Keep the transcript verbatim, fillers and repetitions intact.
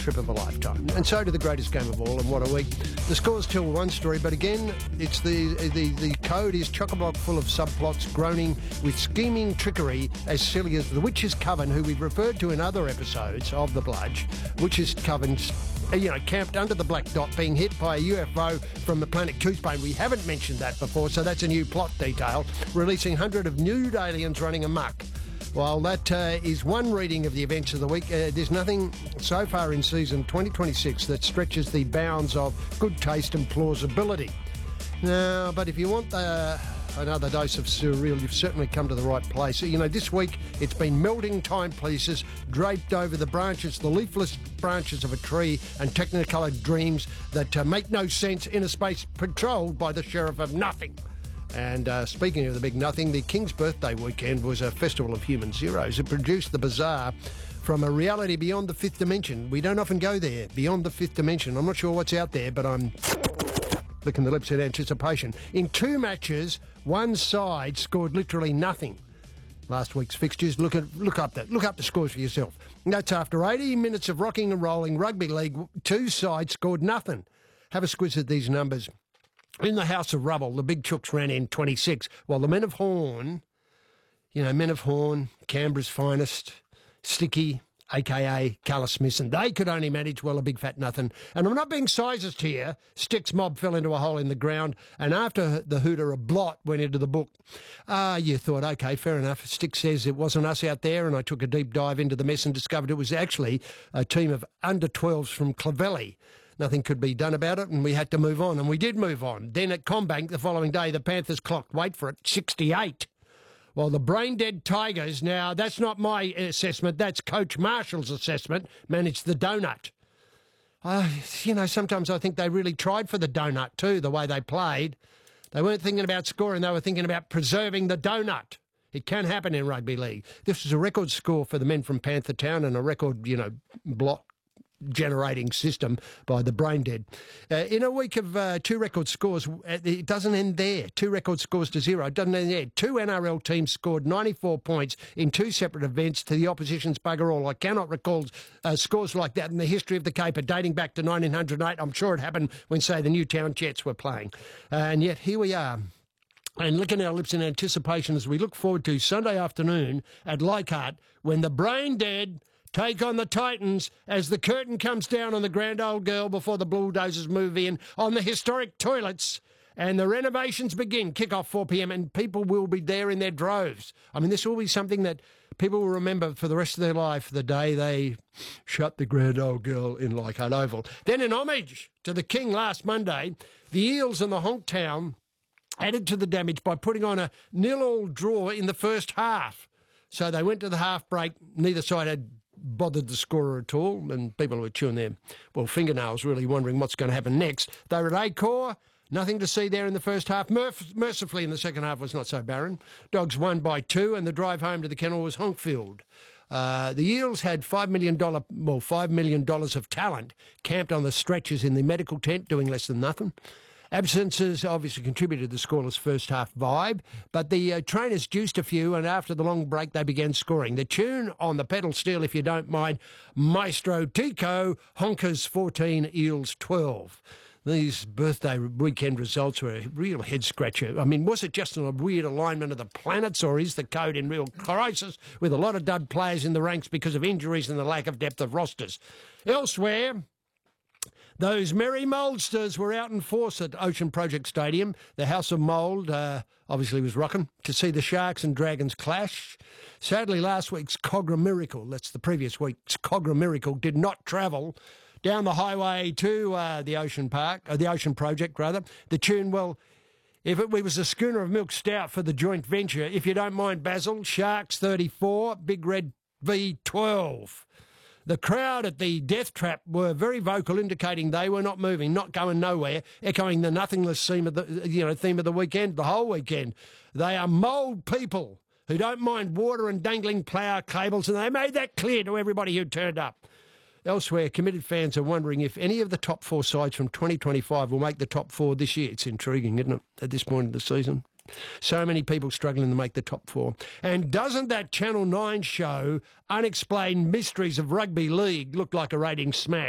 trip of a lifetime. And so to the greatest game of all, and what a week. The scores tell one story, but again, it's the the, the code is chock-a-block full of subplots groaning with scheming trickery as silly as the Witch's Coven, who we've referred to in other episodes of The Bludge. Witch's Coven, you know, camped under the black dot, being hit by a U F O from the planet Toothpaste. We haven't mentioned that before, so that's a new plot detail, releasing hundreds of nude aliens running amok. While that uh, is one reading of the events of the week, uh, there's nothing so far in season twenty twenty-six that stretches the bounds of good taste and plausibility. Now, but if you want uh, another dose of surreal, you've certainly come to the right place. You know, this week it's been melting timepieces draped over the branches, the leafless branches of a tree, and technicoloured dreams that uh, make no sense in a space patrolled by the Sheriff of Nothing. And uh, speaking of the big nothing, the King's birthday weekend was a festival of human zeros. It produced the bizarre from a reality beyond the fifth dimension. We don't often go there, beyond the fifth dimension. I'm not sure what's out there, but I'm licking the lips in anticipation. In two matches, one side scored literally nothing. Last week's fixtures, look at look up that look up the scores for yourself. That's after eighty minutes of rocking and rolling rugby league. Two sides scored nothing. Have a squiz at these numbers. In the House of Rubble, the Big Chooks ran in twenty-six, while the Men of Horn, you know, Men of Horn, Canberra's finest, Sticky, a k a. Carla Smithson, they could only manage, well, a big fat nothing. And I'm not being sizist here. Sticks mob fell into a hole in the ground, and after the hooter, a blot went into the book. Ah, uh, you thought, OK, fair enough. Sticks says it wasn't us out there, and I took a deep dive into the mess and discovered it was actually a team of under twelves from Clovelly. Nothing could be done about it, and we had to move on, and we did move on. Then at Combank the following day, the Panthers clocked, wait for it, sixty-eight. While the brain-dead Tigers, now that's not my assessment, that's Coach Marshall's assessment, managed the donut. Uh, you know, sometimes I think they really tried for the donut too, the way they played. They weren't thinking about scoring, they were thinking about preserving the donut. It can happen in rugby league. This was a record score for the men from Panther Town and a record, you know, block generating system by the brain dead. Uh, in a week of uh, two record scores, it doesn't end there. Two record scores to zero. It doesn't end there. Two N R L teams scored ninety-four points in two separate events to the opposition's bugger all. I cannot recall uh, scores like that in the history of the Caper dating back to nineteen oh eight. I'm sure it happened when, say, the Newtown Jets were playing. Uh, and yet here we are. And licking our lips in anticipation as we look forward to Sunday afternoon at Leichhardt when the brain dead take on the Titans as the curtain comes down on the grand old girl before the bulldozers move in on the historic toilets and the renovations begin. Kick off four p m and people will be there in their droves. I mean, this will be something that people will remember for the rest of their life, the day they shut the grand old girl in Leichhardt Oval. Then in homage to the King last Monday, the Eels and the Honk Town added to the damage by putting on a nil-all draw in the first half. So they went to the half break. Neither side had bothered the scorer at all, and people were chewing their, well, fingernails, really wondering what's going to happen next. They were at Acor, nothing to see there in the first half. Merf- mercifully, in the second half was not so barren. Dogs won by two, and the drive home to the kennel was Honkfield. Uh, the Eels had five million dollars, well, five million dollars of talent camped on the stretchers in the medical tent, doing less than nothing. Absences obviously contributed to the scoreless first half vibe, but the uh, trainers juiced a few, and after the long break they began scoring. The tune on the pedal steel, if you don't mind, Maestro Tico, Honkers fourteen, Eels twelve. These birthday weekend results were a real head-scratcher. I mean, was it just a weird alignment of the planets, or is the code in real crisis with a lot of dud players in the ranks because of injuries and the lack of depth of rosters? Elsewhere, those merry Moldsters were out in force at Ocean Project Stadium. The House of Mould uh, obviously was rocking to see the Sharks and Dragons clash. Sadly, last week's Cogra Miracle, that's the previous week's Cogra Miracle, did not travel down the highway to uh, the Ocean Park, uh, the Ocean Project, rather. The tune, well, if it was a schooner of milk stout for the joint venture, if you don't mind, Basil, Sharks thirty-four, Big Red V twelve. The crowd at the Death Trap were very vocal, indicating they were not moving, not going nowhere, echoing the nothingness theme of the, you know, theme of the weekend, the whole weekend. They are mould people who don't mind water and dangling plough cables, and they made that clear to everybody who turned up. Elsewhere, committed fans are wondering if any of the top four sides from twenty twenty-five will make the top four this year. It's intriguing, isn't it, at this point of the season? So many people struggling to make the top four. And doesn't that Channel nine show, Unexplained Mysteries of Rugby League, look like a rating smash?